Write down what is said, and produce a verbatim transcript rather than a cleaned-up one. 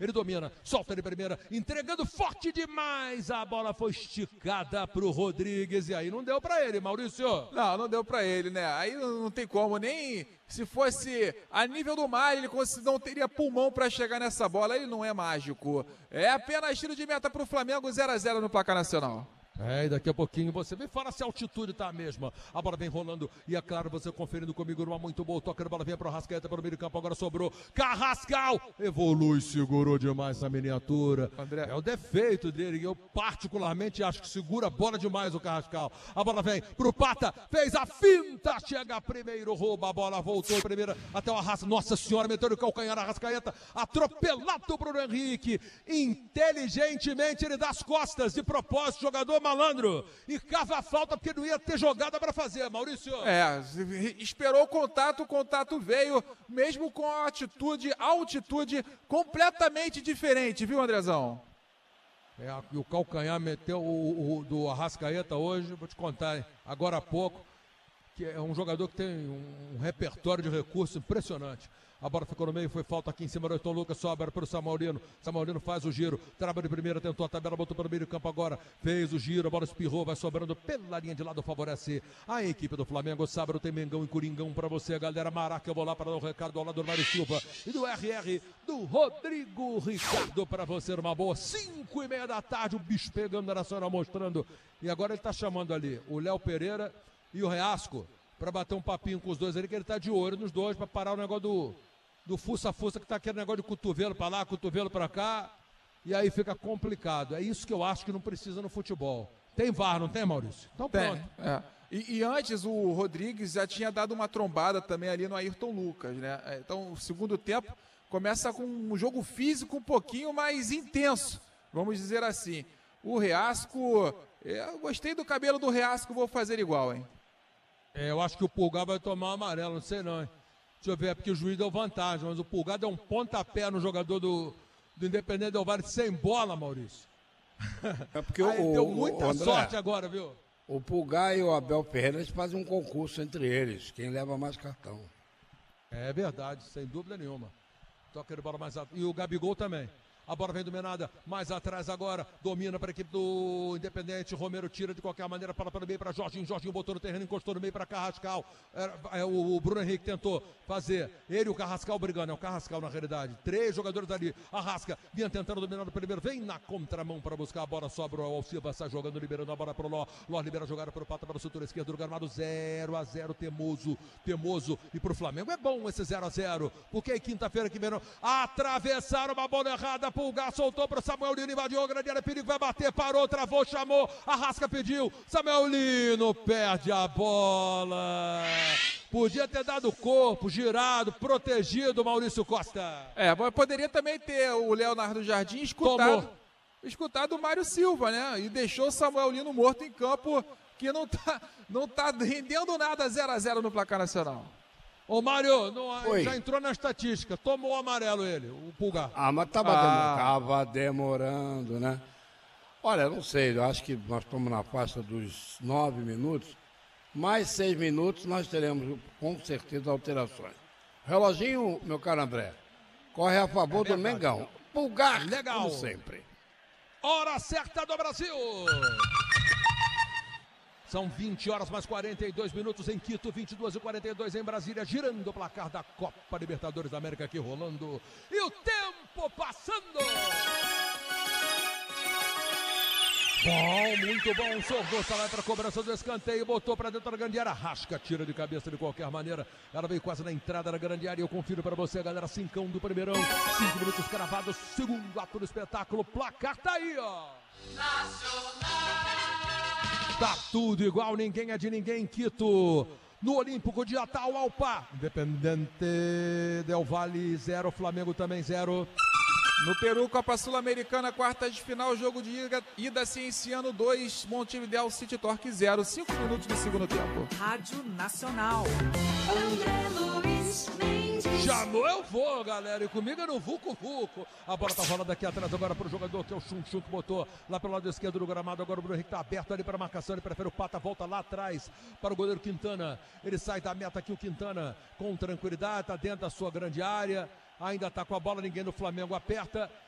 ele domina, solta de primeira, entregando forte demais, a bola foi esticada pro Rodrigues, e aí não deu pra ele, Maurício. Não, não deu pra ele, né? Aí não tem como, nem se fosse a nível do mar, ele não teria pulmão pra chegar nessa bola, ele não é mágico. É apenas tiro de meta pro Flamengo, zero a zero no placar nacional. É, e daqui a pouquinho você vem fala se a altitude tá a mesma. A bola vem rolando e é claro, você conferindo comigo numa muito boa toca, a bola vem pro Arrascaeta pelo meio do campo, agora sobrou Carrascal, evolui, segurou demais essa miniatura. André. É o defeito dele, eu particularmente acho que segura a bola demais o Carrascal. A bola vem pro Pata, fez a finta, chega primeiro, rouba a bola, voltou primeira até o Arrasca, nossa senhora, meteu no calcanhar Arrascaeta, atropelado Bruno Henrique, inteligentemente ele dá as costas, de propósito, jogador malandro, e cava a falta porque não ia ter jogada para fazer, Maurício. É, esperou o contato, o contato veio, mesmo com a atitude, a altitude completamente diferente, viu, Andrezão? É, e o calcanhar meteu o, o do Arrascaeta hoje, vou te contar, hein, agora há pouco, que é um jogador que tem um, um repertório de recursos impressionante. A bola ficou no meio, foi falta aqui em cima do Ayrton Lucas, sobra para o Samuelino. Samuelino faz o giro, trava de primeira, tentou a tabela, botou para o meio do campo agora, fez o giro, a bola espirrou, vai sobrando pela linha de lado, favorece a equipe do Flamengo. Sábado tem Mengão e Coringão para você, galera. Maraca, eu vou lá para dar o recado ao lado do Mário Silva e do R R do Rodrigo Ricardo para você, uma boa cinco e meia da tarde, o bicho pegando na Nacional, mostrando. E agora ele está chamando ali o Léo Pereira e o Reasco para bater um papinho com os dois ali, que ele está de olho nos dois para parar o negócio do... do fuça-fuça que tá aquele negócio de cotovelo pra lá, cotovelo pra cá, e aí fica complicado. É isso que eu acho que não precisa no futebol. Tem V A R, não tem, Maurício? Então pronto. Tem, é. e, e antes o Rodrigues já tinha dado uma trombada também ali no Ayrton Lucas, né? Então o segundo tempo começa com um jogo físico um pouquinho mais intenso, vamos dizer assim. O Reasco, eu gostei do cabelo do Reasco, vou fazer igual, hein? É, eu acho que o Pulgar vai tomar amarelo, não sei não, hein? Deixa eu ver, é porque o juiz deu vantagem, mas o Pulgar deu um pontapé no jogador do, do Independente Del Valle sem bola, Maurício. É porque Aí o, deu muita o André, sorte agora, viu? O Pulgar e o Abel Ferreira eles fazem um concurso entre eles, quem leva mais cartão. É verdade, sem dúvida nenhuma. Toca de bola mais alto. E o Gabigol também. A bola vem do Menada, mais atrás agora, domina para a equipe do Independente, Romero tira de qualquer maneira, fala para o meio para Jorginho, Jorginho botou no terreno, encostou no meio para Carrascal, é, é, o, o Bruno Henrique tentou fazer, ele e o Carrascal brigando, é o Carrascal na realidade, três jogadores ali, Arrasca, vinha tentando dominar no primeiro, vem na contramão para buscar a bola, sobra o Alciba, sai jogando, liberando a bola para o Ló, Ló libera a jogada para o Pata, para o setor esquerdo do gramado, zero a zero, temoso, temoso, e para o Flamengo é bom esse zero a zero, porque aí quinta-feira que vem, atravessaram uma bola errada, Pulgar soltou para o Samuel Lino, invadiu a grande área, perigo, vai bater, parou, travou, chamou, Arrasca pediu, Samuel Lino perde a bola. Podia ter dado corpo, girado, protegido, Maurício Costa. É, poderia também ter o Leonardo Jardim escutado, escutado o Mário Silva, né? E deixou o Samuel Lino morto em campo, que não tá, não tá rendendo nada, zero a zero no placar nacional. Ô Mário, não, já entrou na estatística, tomou o amarelo ele, o Pulgar. Ah, mas tava, ah. Demorando, tava demorando, né? Olha, não sei, eu acho que nós estamos na faixa dos nove minutos, mais seis minutos nós teremos com certeza alterações. Reloginho, meu caro André, corre a favor é do Mengão. Pulgar, legal, como sempre. Hora certa do Brasil! São vinte horas mais quarenta e dois minutos em Quito, vinte e duas e quarenta e dois em Brasília, girando o placar da Copa Libertadores da América aqui rolando. E o tempo passando! Bom, muito bom, Sordo vai para a cobrança do escanteio, botou para dentro da grande área, Rasca, tira de cabeça de qualquer maneira, ela veio quase na entrada da grande área, eu confiro para você, galera, cincão do primeirão, cinco minutos cravados, segundo ato do espetáculo, placar tá aí, ó. Nacional! Tá tudo igual, ninguém é de ninguém, Quito. No Olímpico de Atahualpa, Independente Del Valle zero, Flamengo também zero. No Peru, Copa Sul-Americana, quartas de final, jogo de ida, ida Cienciano dois, Montevidéu City Torque zero, cinco minutos do segundo tempo. Rádio Nacional. André Luiz Mendes. Chamou, eu vou, galera, e comigo é no Vucu Vucu. A bola tá rolando aqui atrás agora pro jogador, que é o Chum Chum, que botou lá pelo lado esquerdo do gramado. Agora o Bruno Henrique tá aberto ali para marcação, ele prefere o Pata, volta lá atrás para o goleiro Quintana. Ele sai da meta aqui, o Quintana, com tranquilidade, tá dentro da sua grande área. Ainda tá com a bola, ninguém do Flamengo aperta.